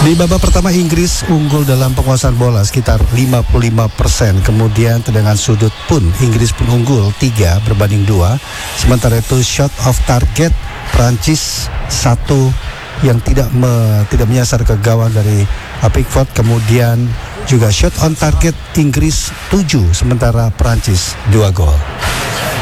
Di babak pertama Inggris unggul dalam penguasaan bola sekitar 55%. Kemudian tendangan sudut pun Inggris pun unggul 3-2. Sementara itu shot off target Prancis 1 yang tidak menyasar ke gawang dari Pickford. Kemudian juga shot on target Inggris 7, sementara Prancis 2 gol.